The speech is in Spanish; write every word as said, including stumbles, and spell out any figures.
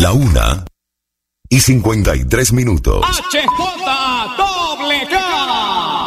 La una y cincuenta y tres minutos. H J doble K.